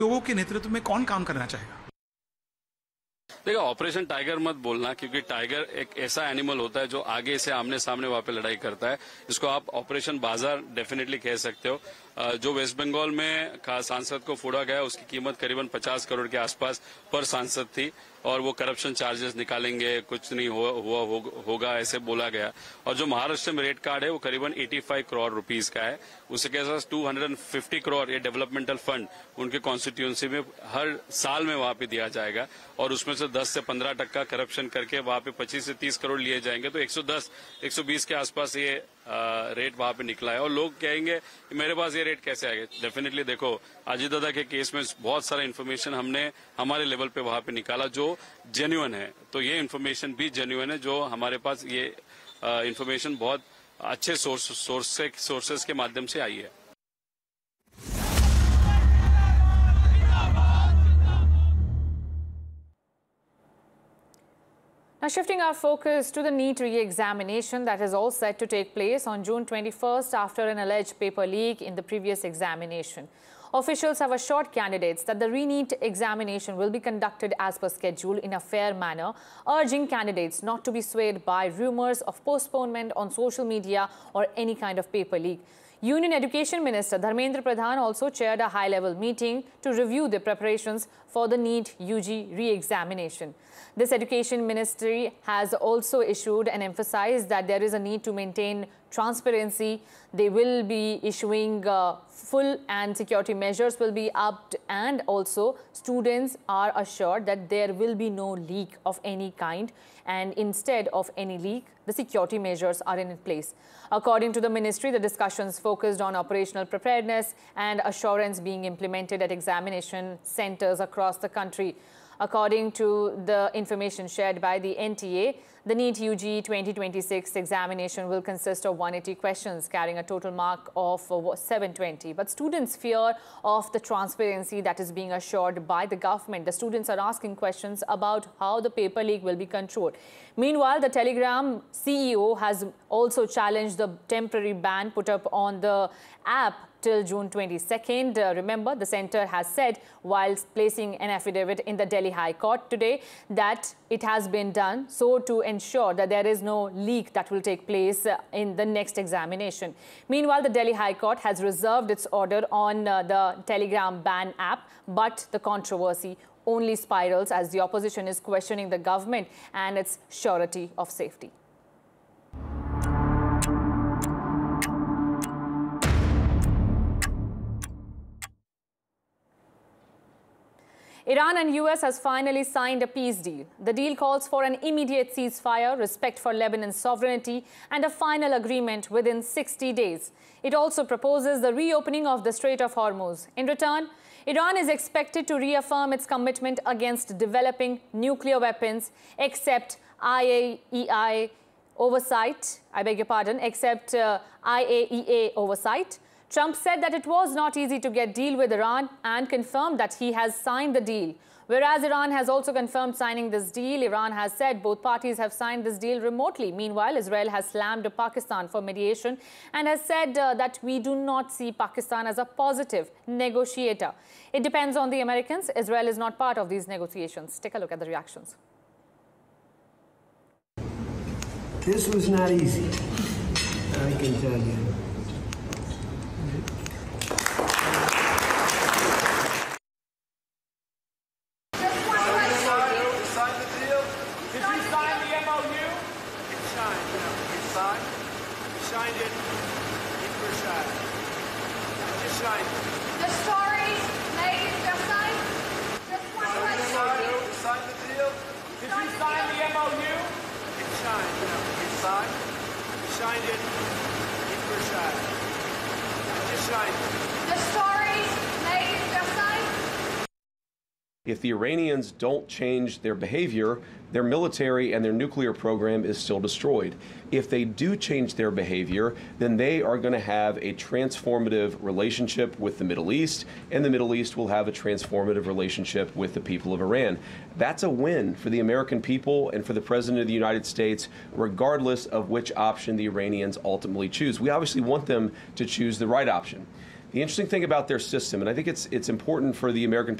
लोगों के नेतृत्व में कौन काम करना चाहेगा? देखो, ऑपरेशन टाइगर मत बोलना, क्योंकि टाइगर एक ऐसा एनिमल होता है जो आगे से आमने सामने वहां पे लड़ाई करता है। इसको आप ऑपरेशन बाजार डेफिनेटली कह सकते हो। जो वेस्ट बंगाल में सांसद को फोड़ा गया, उसकी कीमत करीबन 50 करोड़ के आसपास पर सांसद थी, और वो करप्शन चार्जेस निकालेंगे, कुछ नहीं होगा ऐसे बोला गया। और जो महाराष्ट्र में रेट कार्ड है वो करीबन 85 करोड़ रुपीस का है। उसके साथ 250 करोड़ ये डेवलपमेंटल फंड उनके कॉन्स्टिट्यूंसी में हर साल में वहां पे दिया जाएगा, और उसमें से 10 से 15% करप्शन करके वहां पे 25 से 30 करोड़ लिए जाएंगे। तो 110-120 के आसपास ये रेट वहां पे निकला है। और लोग कहेंगे कि मेरे पास ये रेट कैसे आ गए। डेफिनेटली देखो, अजीत दादा के केस में बहुत सारा इन्फॉर्मेशन हमने हमारे लेवल पे वहां पे निकाला जो जेन्युइन है। तो ये इन्फॉर्मेशन भी जेन्युइन है, जो हमारे पास ये इन्फॉर्मेशन बहुत अच्छे सोर्सेस के माध्यम से आई है। Now shifting our focus to the NEET re-examination that is all set to take place on June 21st after an alleged paper leak in the previous examination. Officials have assured candidates that the re-NEET examination will be conducted as per schedule in a fair manner, urging candidates not to be swayed by rumors of postponement on social media or any kind of paper leak. Union Education Minister Dharmendra Pradhan also chaired a high-level meeting to review the preparations for the NEET UG re-examination. This Education Ministry has also issued and emphasized that there is a need to maintain transparency. They will be issuing full and security measures will be upped, and also students are assured that there will be no leak of any kind, and instead of any leak, the security measures are in place. According to the ministry, the discussions focused on operational preparedness and assurance being implemented at examination centers across the country. According to the information shared by the NTA, the NEET UG 2026 examination will consist of 180 questions carrying a total mark of 720. But students fear of the transparency that is being assured by the government. The students are asking questions about how the paper leak will be controlled. Meanwhile, the Telegram CEO has also challenged the temporary ban put up on the app till June 22nd. Remember, the centre has said while placing an affidavit in the Delhi High Court today that it has been done so to ensure that there is no leak that will take place in the next examination. Meanwhile, the Delhi High Court has reserved its order on the Telegram ban app, but the controversy only spirals as the opposition is questioning the government and its surety of safety. Iran and US has finally signed a peace deal. The deal calls for an immediate ceasefire, respect for Lebanon's sovereignty, and a final agreement within 60 days. It also proposes the reopening of the Strait of Hormuz. In return, Iran is expected to reaffirm its commitment against developing nuclear weapons, except IAEA oversight. Except IAEA oversight. Trump said that it was not easy to get a deal with Iran and confirmed that he has signed the deal. Whereas Iran has also confirmed signing this deal, Iran has said both parties have signed this deal remotely. Meanwhile, Israel has slammed Pakistan for mediation and has said that we do not see Pakistan as a positive negotiator. It depends on the Americans. Israel is not part of these negotiations. Take a look at the reactions. This was not easy, I can tell you. If the Iranians don't change their behavior, their military and their nuclear program is still destroyed. If they do change their behavior, then they are going to have a transformative relationship with the Middle East, and the Middle East will have a transformative relationship with the people of Iran. That's a win for the American people and for the President of the United States, regardless of which option the Iranians ultimately choose. We obviously want them to choose the right option. The interesting thing about their system, and I think it's important for the American